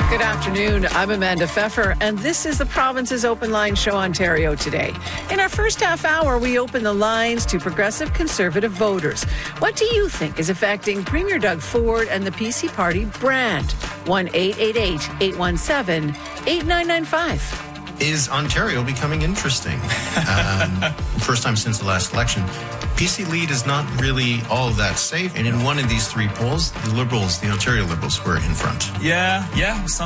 Good afternoon. I'm Amanda Pfeffer, and this is the Province's Open Line Show Ontario today. In our first half hour, we open the lines to progressive conservative voters. What do you think is affecting Premier Doug Ford and the PC Party brand? 1-888-817-8995. Is Ontario becoming interesting? First time since the last election. PC lead is not really all that safe. And in one of these three polls, the Ontario Liberals were in front. Yeah.